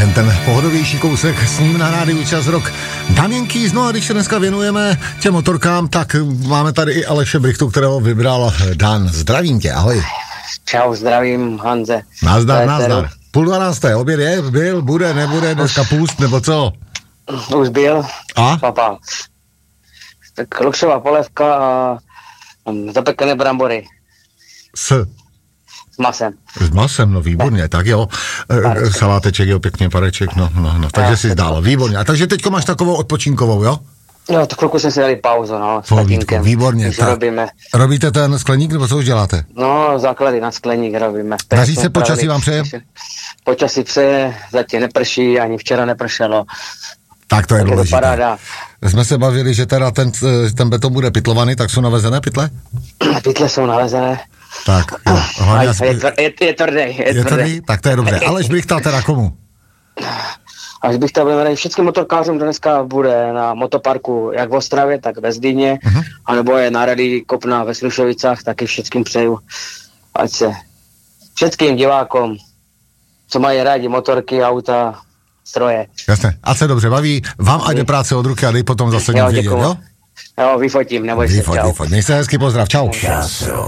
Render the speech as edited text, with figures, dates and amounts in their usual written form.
ten pohodovější kousek s ním na rádiu Čas Rock. Damien Keys, no a když se dneska věnujeme těm motorkám, tak máme tady i Aleše Brichtu, kterého vybral Dan. Zdravím tě, ahoj. Čau, zdravím, Hanze. Nazdar. 11:30, oběd je, byl, bude, nebude, dneska půst, nebo co? Už byl. A? Papa. Tak lušová polévka a zapekané brambory. S masem. S masem, no výborně, tak jo. Saláteček, jo, pěkně, pareček, no. Takže si zdál, výborně. A takže teďko máš takovou odpočinkovou, jo? Jo, tak chvilku jsme si dali pauzu, no, s tatínkem. Výborně. Robíte ten skleník, nebo co už děláte? No, základy na skleník robíme. Daří se, počasí vám přeje? Počasí přeje, zatím neprší, ani včera nepršelo. Tak to je důležité. Jsme se bavili, že teda ten beton bude pytlovaný, tak jsou navezené pytle? Pytle jsou navezené. Tak, jo. Je tvrdý. Tak to je dobře. Aleš Brichta teda komu? Až bych to byl všem motorkářům, dneska bude na motoparku jak v Ostravě, tak ve Zlíně, anebo je na Rally Kopna ve Slušovicách, taky všem přeju, ať se všetkým divákům, co mají rádi motorky, auta, stroje. Jasně, a se dobře baví, vám ať jde práce od ruky a dej potom zase vědět, jo? Jo, vyfotím, neboj se, čau. Měj se hezky, pozdrav, čau.